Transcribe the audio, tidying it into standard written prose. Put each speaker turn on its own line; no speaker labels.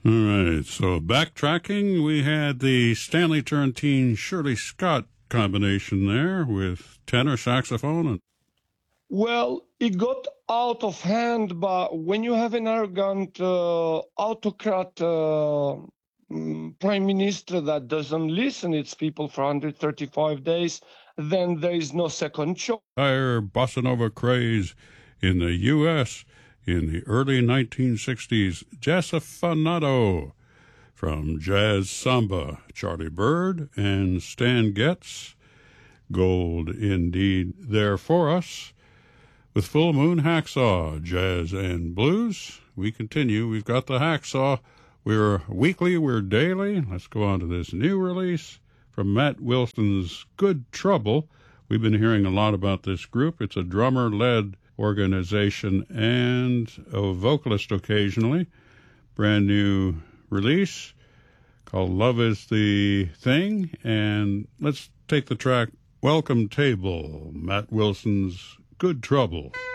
All right, so backtracking, we had the Stanley Turrentine Shirley Scott combination there with tenor saxophone.
Well, it got out of hand, but when you have an arrogant autocrat prime minister that doesn't listen its people for 135 days, then there is no second choice.
Higher bossa nova craze in the U.S. in the early 1960s, Jazzafanato from Jazz Samba, Charlie Bird and Stan Getz. Gold indeed there for us. With Full Moon Hacksaw, Jazz and Blues, we continue. We've got the Hacksaw. We're weekly, we're daily. Let's go on to this new release from Matt Wilson's Good Trouble. We've been hearing a lot about this group. It's a drummer-led organization and a vocalist occasionally. Brand new release called Love is the Thing. And let's take the track Welcome Table, Matt Wilson's Good Trouble.